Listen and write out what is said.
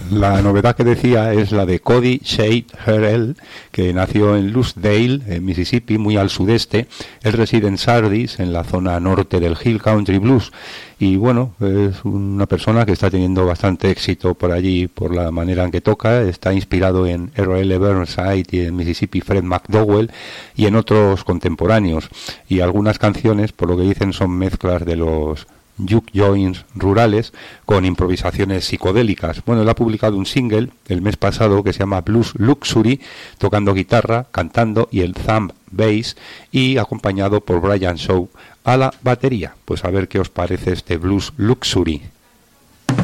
La novedad que decía es la de Cody Shade Herrell, que nació en Lucedale, en Mississippi, muy al sudeste. Él reside en Sardis, en la zona norte del Hill Country Blues. Y bueno, es una persona que está teniendo bastante éxito por allí, por la manera en que toca. Está inspirado en R.L. Burnside y en Mississippi Fred McDowell y en otros contemporáneos. Y algunas canciones, por lo que dicen, son mezclas de los juke joints rurales con improvisaciones psicodélicas. Bueno, él ha publicado un single el mes pasado que se llama Blues Luxury, tocando guitarra, cantando y el thumb bass, y acompañado por Brian Shaw a la batería. Pues a ver qué os parece este Blues Luxury.